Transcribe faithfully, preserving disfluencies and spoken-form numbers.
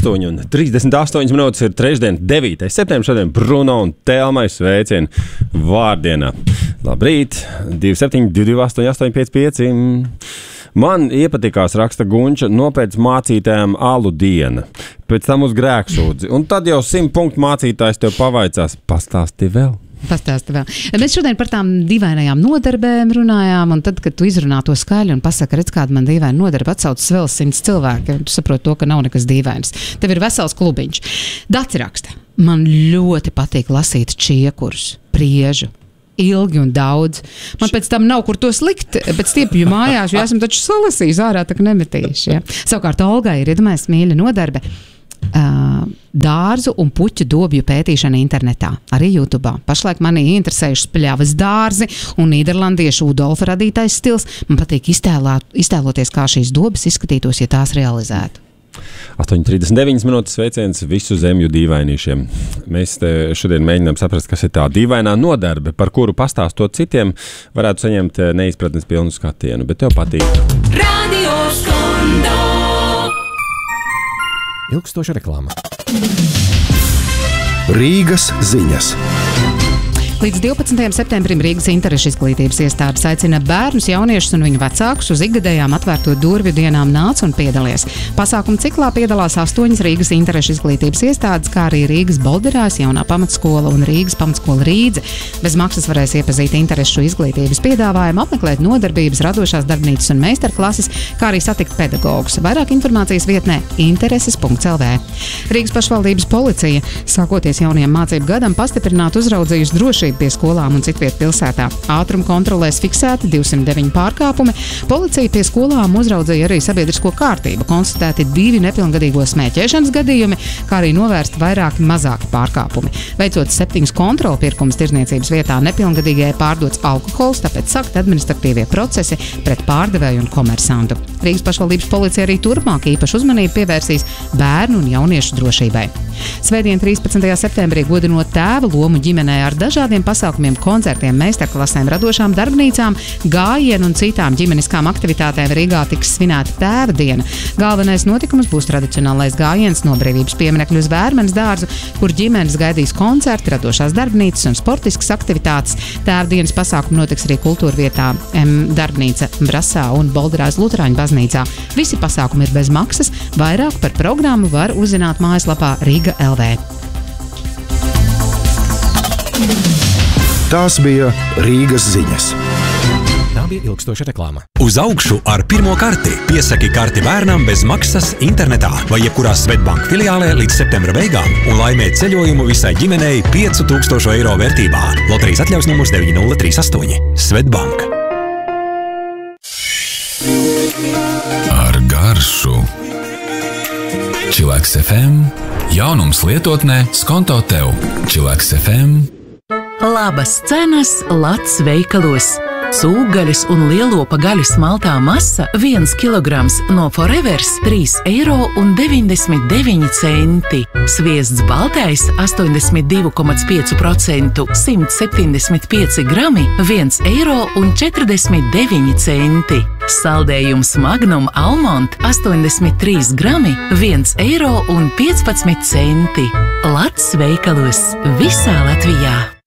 astoņi un trīsdesmit astoņas minūtes ir trešdien, devītais septembris, šodien Bruno un Telmai sveicieni vārdienā. Labrīt, divi septiņi, divi astoņi, astoņi pieci pieci. Man iepatikās, raksta Gunča, nopēc mācītājām alu diena, pēc tam uz grēksūdzi. Un tad jau simt punktu mācītājs tev pavaicās, pastāsti vēl. Pastāsti vēl. Mēs šodien par tām dīvainajām nodarbēm runājām, un tad, kad tu izrunā to skaļi un pasaka, redz, kāda man dīvaina nodarba, atsaucas vēl simts cilvēki, tu saproti to, ka nav nekas dīvainas. Tev ir vesels klubiņš. Daci raksta, man ļoti patīk lasīt čiekurus, priežu. Ilgi un daudz. Man pēc tam nav kur tos likt, pēc stiepju mājās, jo esmu taču salasījis ārā, tā ka nemetīšu. Ja? Savukārt Olgai ir iedomājies mīļa nodarbe uh, dārzu un puķu dobju pētīšana internetā, arī YouTube. Pašlaik manī interesējuši spļavas dārzi un nīderlandiešu Udolfa radītais stils. Man patīk iztēlāt, iztēloties, kā šīs dobas izskatītos, ja tās realizētu. astoņi trīsdesmit deviņas minūtes sveiciens visu zemju dīvainīšiem. Mēs šodien mēģinām saprast, kas ir tā dīvainā nodarbe, par kuru pastāstot citiem, varētu saņemt neizpratnes pilnu skatienu, bet tev patīk. Radio Skondo. Ilgstoša reklāma. Rīgas ziņas. Līdz divpadsmitajam septembrim Rīgas interešu izglītības iestādes aicina bērnus, jauniešus un viņu vecākus uz ikgadējām atvērto durvju dienām nāc un piedalies. Pasākuma ciklā piedalās astoņas Rīgas interešu izglītības iestādes, kā arī Rīgas Bolderās jaunā pamatskola un Rīgas pamatskola Rīdze. Bez maksas varēs iepazīt interešu izglītības piedāvājumu, apmeklēt nodarbības, radošās darbnīcas un meistarklases, kā arī satikt pedagogus. Vairāk informācijas vietnē intereses punkts el vē. Rīgas pašvaldības policija, sākoties jaunajam mācību gadam, pastiprināt uzraudzījusi drošību pie skolām un citviet pilsētā. Ātruma kontrolēs fiksēti divsimt deviņi pārkāpumi. Policija pie skolām uzraudzīja arī sabiedrisko kārtību. Konstatēti divi nepilngadīgo smēķēšanas gadījumi, kā arī novērsti vairāki mazāki pārkāpumi. Veicot septiņus kontrolu pirkumus tirdzniecības vietā, nepilngadīgajai pārdots alkohols, tāpēc sakt administratīvie procesi pret pārdevēju un komersantu. Rīgas pašvaldības policija arī turpmāk īpašu uzmanību pievērsīs bērnu un jauniešu drošībai. Svētdien trīspadsmitajā septembrī godinot tēva lomu ģimenē ar dažādiem pasākumiem, koncertiem, meistarklasēm, radošām darbnīcām, gājienu un citām ģimeniskām aktivitātēm Rīgā tiks svinēta tēva diena. Galvenais notikums būs tradicionālais gājiens no Brīvības pieminekļa uz Vērmanes dārzu, kur ģimenes gaidīs koncerti, radošās darbnīcas un sportiskas aktivitātes. Tēva dienas pasākumi notiks arī kultūra vietā M darbnīca Brasā un Bolderās Luterāņu baznīcā. Visi pasākumi ir bez maksas. Vairāk par programmu var uzzināt mājaslapā Rīga el vē. Tās bija Rīgas ziņas. Tā bija ilgstoša reklāma. Uz augšu ar pirmo karti. Piesaki karti bērnam bez maksas internetā vai jebkurā Svetbank filiālē līdz septembra beigām un laimē ceļojumu visai ģimenei piecu tūkstošu eiro vērtībā. Loterijas atļaus numurs deviņi nulle trīs astoņi. Svetbank. Ar garšu. Čilaks ef em. Jaunums lietotnē Skonto tev. Čilaks ef em. Labas cenas Lats veikalos. Sūkgaļas un lielopa gaļas maltā masa viens kilograms no Forevers trīs eiro un deviņdesmit deviņi centi. Sviests baltais astoņdesmit divi komats pieci procenti simt septiņdesmit pieci grami viens eiro un četrdesmit deviņi centi. Saldējums Magnum Almont astoņdesmit trīs grami viens eiro un piecpadsmit centi. Lats veikalos visā Latvijā.